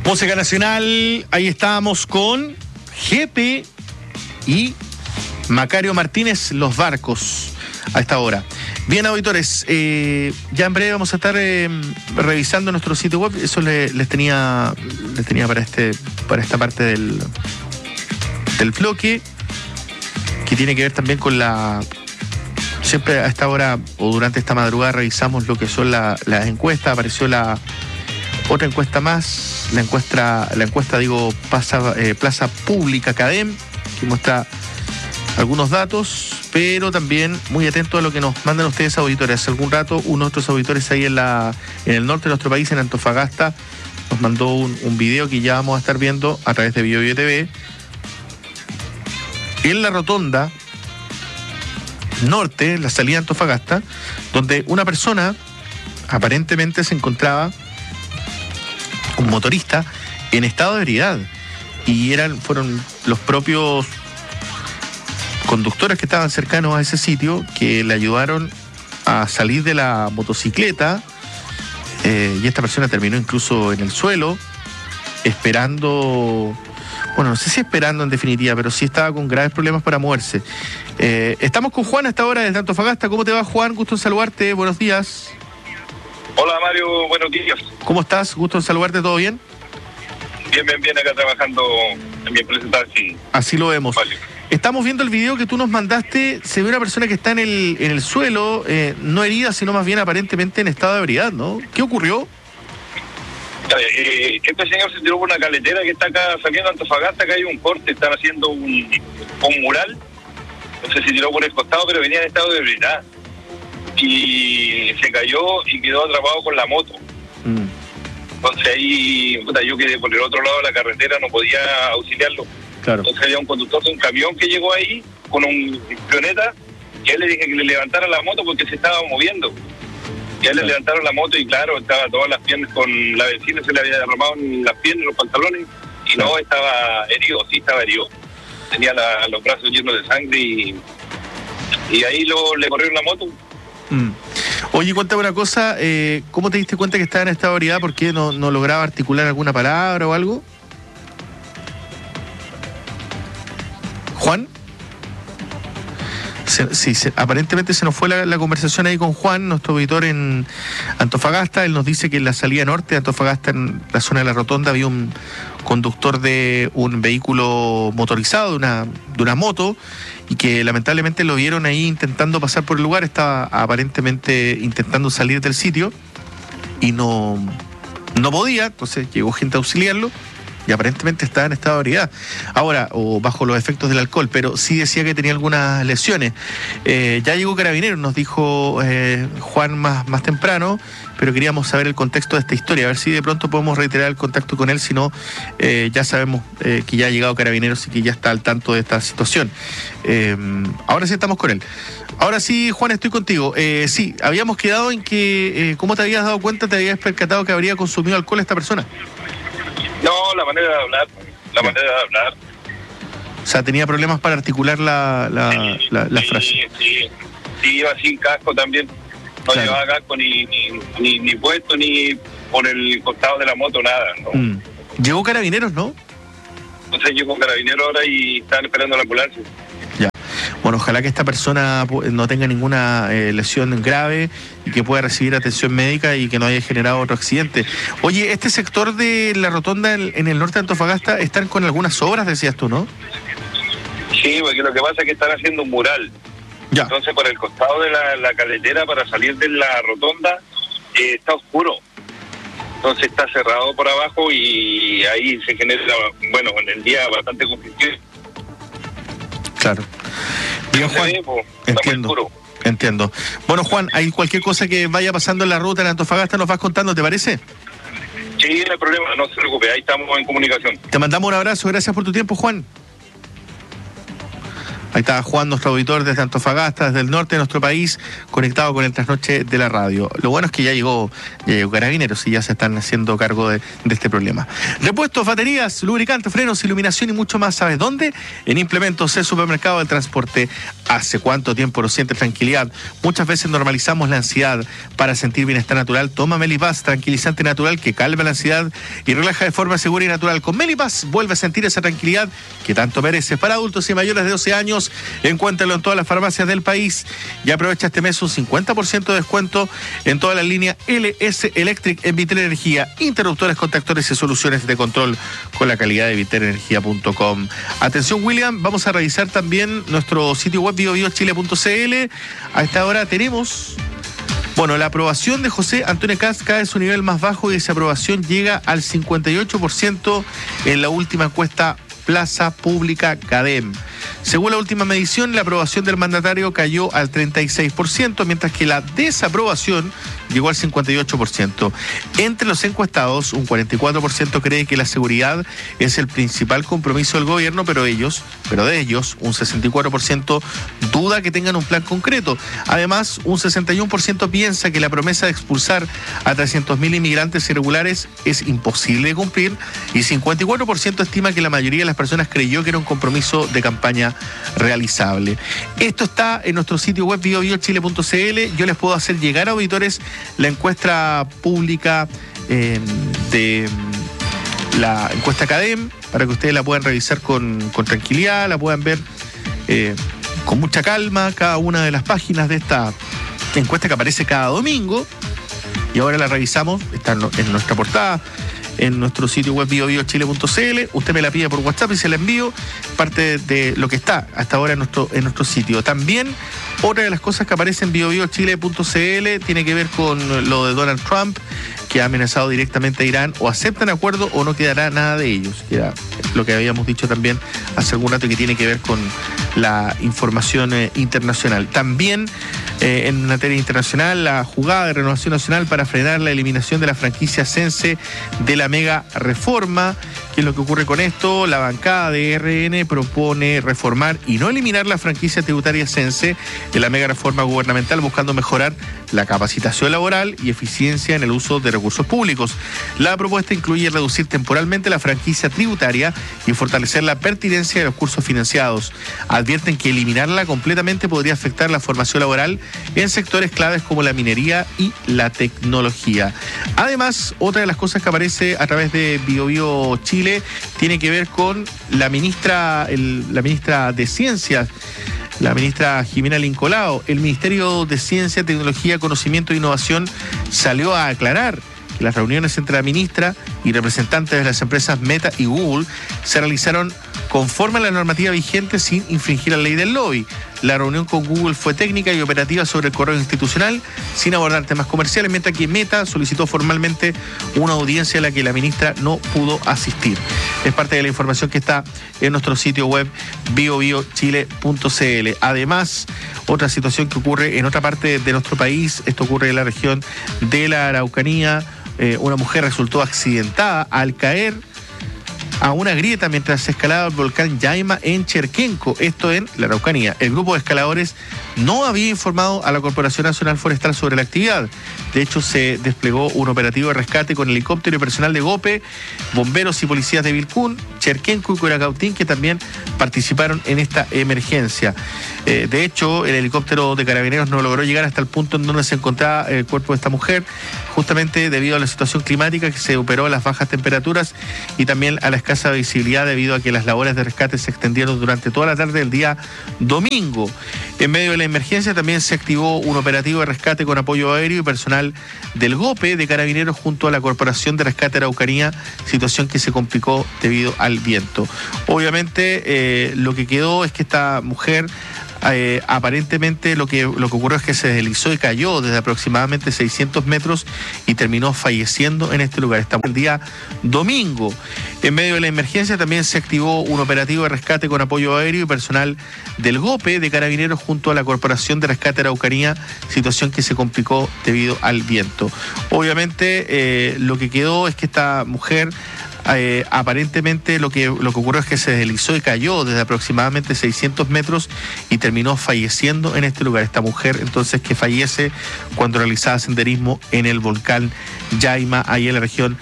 Música nacional, ahí estábamos con Jepe y Macario Martínez, Los Barcos, a esta hora. Bien, auditores, ya en breve vamos a estar revisando nuestro sitio web. Eso les tenía para esta parte del bloque, que tiene que ver también con siempre a esta hora o durante esta madrugada revisamos lo que son las encuestas. Apareció otra encuesta más, la encuesta Plaza Pública Cadem, que muestra algunos datos, pero también muy atento a lo que nos mandan ustedes, auditores. Hace algún rato uno de nuestros auditores ahí en el norte de nuestro país, en Antofagasta, nos mandó un video que ya vamos a estar viendo a través de BioBio TV, en la rotonda norte, la salida de Antofagasta, donde una persona aparentemente se encontraba, un motorista, en estado de ebriedad, y fueron los propios conductores que estaban cercanos a ese sitio que le ayudaron a salir de la motocicleta, y esta persona terminó incluso en el suelo esperando, bueno, no sé si esperando en definitiva, pero sí estaba con graves problemas para moverse. Estamos con Juan a esta hora desde Antofagasta. ¿Cómo te va, Juan? Gusto en saludarte, buenos días. Hola, Mario, buenos días. ¿Cómo estás? Gusto en saludarte, ¿todo bien? Bien, acá trabajando en mi empresa taxi. Así lo vemos. Vale. Estamos viendo el video que tú nos mandaste. Se ve una persona que está en el suelo, no herida, sino más bien aparentemente en estado de ebriedad, ¿no? ¿Qué ocurrió? Este señor se tiró por una caletera que está acá saliendo a Antofagasta. Acá hay un corte, están haciendo un mural. Entonces se tiró por el costado, pero venía en estado de ebriedad. Y se cayó y quedó atrapado con la moto. Entonces ahí, yo quedé por el otro lado de la carretera, no podía auxiliarlo. Claro. Entonces había un conductor de un camión que llegó ahí con un pioneta, y a él le dije que le levantara la moto porque se estaba moviendo. Y a él le levantaron la moto y claro, estaba todas las piernas con la benzina, se le había derramado en las piernas, los pantalones, y no estaba herido, sí estaba herido. Tenía los brazos llenos de sangre y ahí le corrieron la moto. Oye, cuéntame una cosa, ¿cómo te diste cuenta que estaba en estado de ebriedad? ¿Por qué no lograba articular alguna palabra o algo? ¿Juan? Aparentemente se nos fue la conversación ahí con Juan, nuestro auditor en Antofagasta. Él nos dice que en la salida norte de Antofagasta, en la zona de la rotonda, había un conductor de un vehículo motorizado, de una moto, y que lamentablemente lo vieron ahí intentando pasar por el lugar. Estaba aparentemente intentando salir del sitio y no podía, entonces llegó gente a auxiliarlo y aparentemente estaba en estado de ebriedad. Ahora, o bajo los efectos del alcohol, pero sí decía que tenía algunas lesiones. Ya llegó Carabineros, nos dijo Juan más temprano, pero queríamos saber el contexto de esta historia, a ver si de pronto podemos reiterar el contacto con él. Si no, ya sabemos que ya ha llegado Carabineros y que ya está al tanto de esta situación. Ahora sí estamos con él. Ahora sí, Juan, estoy contigo. Sí, habíamos quedado en que, ¿cómo te habías dado cuenta, te habías percatado que habría consumido alcohol esta persona? No, la manera de hablar. O sea, tenía problemas para articular la frase. Sí, iba sin casco también. No llevaba casco ni puesto, ni por el costado de la moto, nada, ¿no? Llegó Carabineros, ¿no? Entonces llegó Carabineros ahora y están esperando la ambulancia. Ya. Bueno, ojalá que esta persona no tenga ninguna lesión grave y que pueda recibir atención médica y que no haya generado otro accidente. Oye, este sector de la rotonda en el norte de Antofagasta están con algunas obras, decías tú, ¿no? Sí, porque lo que pasa es que están haciendo un mural. Ya. Entonces, por el costado de la carretera para salir de la rotonda está oscuro. Entonces está cerrado por abajo y ahí se genera, bueno, en el día bastante conflictivo. Claro. Bien, Juan, entiendo. Bueno, Juan, hay cualquier cosa que vaya pasando en la ruta en Antofagasta, nos vas contando, ¿te parece? Sí, no hay problema, no se preocupe, ahí estamos en comunicación. Te mandamos un abrazo, gracias por tu tiempo, Juan. Ahí está Juan, nuestro auditor desde Antofagasta, desde el norte de nuestro país, conectado con el trasnoche de la radio. Lo bueno es que ya llegó Carabineros y ya se están haciendo cargo de este problema. Repuestos, baterías, lubricantes, frenos, iluminación y mucho más. ¿Sabes dónde? En Implementos, el supermercado del transporte. ¿Hace cuánto tiempo no sientes tranquilidad? Muchas veces normalizamos la ansiedad. Para sentir bienestar natural, toma Melipaz, tranquilizante natural que calma la ansiedad y relaja de forma segura y natural. Con Melipaz vuelve a sentir esa tranquilidad que tanto mereces. Para adultos y mayores de 12 años, encuéntralo en todas las farmacias del país. Y aprovecha este mes un 50% de descuento en toda la línea LS Electric en Vitel Energía. Interruptores, contactores y soluciones de control con la calidad de vitelenergia.com. Atención, William, vamos a revisar también nuestro sitio web biobiochile.cl. A esta hora tenemos, la aprobación de José Antonio Kast cae a su nivel más bajo y esa aprobación llega al 58% en la última encuesta Plaza Pública CADEM. Según la última medición, la aprobación del mandatario cayó al 36%, mientras que la desaprobación llegó al 58%. Entre los encuestados, un 44% cree que la seguridad es el principal compromiso del gobierno, pero de ellos, un 64% duda que tengan un plan concreto. Además, un 61% piensa que la promesa de expulsar a 300.000 inmigrantes irregulares es imposible de cumplir y 54% estima que la mayoría de las personas creyó que era un compromiso de campaña realizable. Esto está en nuestro sitio web biobiochile.cl. Yo les puedo hacer llegar a auditores la encuesta pública de la encuesta CADEM para que ustedes la puedan revisar con tranquilidad, la puedan ver con mucha calma, cada una de las páginas de esta encuesta que aparece cada domingo y ahora la revisamos, está en nuestra portada, en nuestro sitio web biobiochile.cl. Usted me la pide por WhatsApp y se la envío, parte de lo que está hasta ahora en nuestro sitio. También otra de las cosas que aparece en biobiochile.cl tiene que ver con lo de Donald Trump, que ha amenazado directamente a Irán. O aceptan acuerdo o no quedará nada de ellos, que era lo que habíamos dicho también hace algún rato, que tiene que ver con la información internacional. También en materia internacional, la jugada de Renovación Nacional para frenar la eliminación de la franquicia Sense de la mega reforma. ¿Qué es lo que ocurre con esto? La bancada de RN propone reformar y no eliminar la franquicia tributaria Sense de la mega reforma gubernamental, buscando mejorar la capacitación laboral y eficiencia en el uso de recursos públicos. La propuesta incluye reducir temporalmente la franquicia tributaria y fortalecer la pertinencia de los cursos financiados. Advierten que eliminarla completamente podría afectar la formación laboral en sectores claves como la minería y la tecnología. Además, otra de las cosas que aparece a través de BioBio Chile tiene que ver con la ministra de Ciencias, la ministra Jimena Lincolao. El Ministerio de Ciencia, Tecnología, Conocimiento e Innovación salió a aclarar que las reuniones entre la ministra y representantes de las empresas Meta y Google se realizaron conforme a la normativa vigente sin infringir la ley del lobby. La reunión con Google fue técnica y operativa sobre el correo institucional, sin abordar temas comerciales, mientras que Meta solicitó formalmente una audiencia a la que la ministra no pudo asistir. Es parte de la información que está en nuestro sitio web biobiochile.cl. Además, otra situación que ocurre en otra parte de nuestro país, esto ocurre en la región de la Araucanía. Una mujer resultó accidentada al caer a una grieta mientras se escalaba el volcán Yaima en Cherquenco, esto en la Araucanía. El grupo de escaladores no había informado a la Corporación Nacional Forestal sobre la actividad. De hecho, se desplegó un operativo de rescate con helicóptero y personal de GOPE, bomberos y policías de Vilcún, Cherquenco y Curacautín, que también participaron en esta emergencia. De hecho, el helicóptero de Carabineros no logró llegar hasta el punto en donde se encontraba el cuerpo de esta mujer, justamente debido a la situación climática que se operó a las bajas temperaturas y también a la escasa visibilidad debido a que las labores de rescate se extendieron durante toda la tarde del día domingo. En medio de la emergencia también se activó un operativo de rescate con apoyo aéreo y personal del GOPE de Carabineros junto a la Corporación de Rescate Araucanía, situación que se complicó debido al viento. Obviamente lo que quedó es que esta mujer aparentemente lo que ocurrió es que se deslizó y cayó desde aproximadamente 600 metros y terminó falleciendo en este lugar. Estamos el día domingo. En medio de la emergencia también se activó un operativo de rescate con apoyo aéreo y personal del GOPE de Carabineros junto a la Corporación de Rescate Araucanía, situación que se complicó debido al viento. Obviamente lo que quedó es que esta mujer aparentemente lo que ocurrió es que se deslizó y cayó desde aproximadamente 600 metros y terminó falleciendo en este lugar. Esta mujer entonces que fallece cuando realizaba senderismo en el volcán Yaima, ahí en la región